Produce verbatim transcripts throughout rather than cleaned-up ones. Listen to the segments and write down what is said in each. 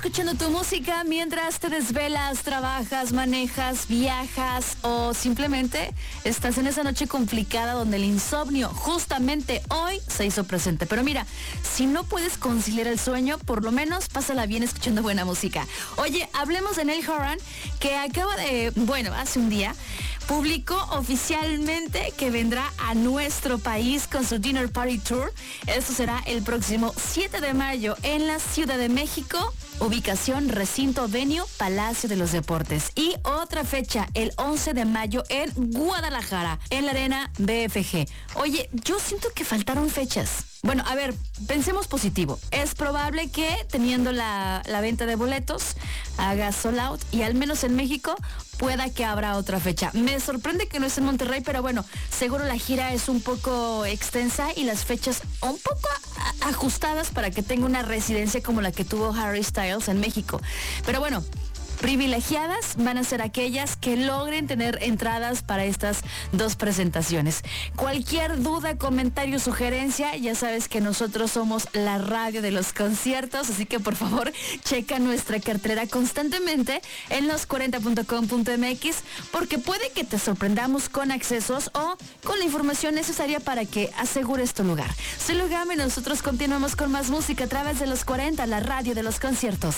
escuchando tu música mientras te desvelas, trabajas, manejas, viajas o simplemente estás en esa noche complicada donde el insomnio justamente hoy se hizo presente. Pero mira, si no puedes conciliar el sueño, por lo menos pásala bien escuchando buena música. Oye, hablemos de Niall Horan, que acaba de, bueno, hace un día publicó oficialmente que vendrá a nuestro país con su Dinner Party Tour. Esto será el próximo siete de mayo en la Ciudad de México. Ubicación, recinto, venue, Palacio de los Deportes. Y otra fecha, el once de mayo en Guadalajara, en la Arena B F G. Oye, yo siento que faltaron fechas. Bueno, a ver, pensemos positivo. Es probable que teniendo la, la venta de boletos haga sold out y al menos en México pueda que habrá otra fecha. Me sorprende que no esté en Monterrey, pero bueno, seguro la gira es un poco extensa y las fechas un poco a- ajustadas para que tenga una residencia como la que tuvo Harry Styles en México. Pero bueno, privilegiadas van a ser aquellas que logren tener entradas para estas dos presentaciones. Cualquier duda, comentario, sugerencia, ya sabes que nosotros somos la radio de los conciertos, así que por favor checa nuestra cartera constantemente en los cuarenta punto com punto m x porque puede que te sorprendamos con accesos o con la información necesaria para que asegures tu lugar. Soy Lugame y nosotros continuamos con más música a través de los cuarenta, la radio de los conciertos.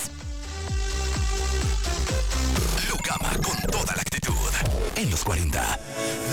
Lugama con toda la actitud en los cuarenta.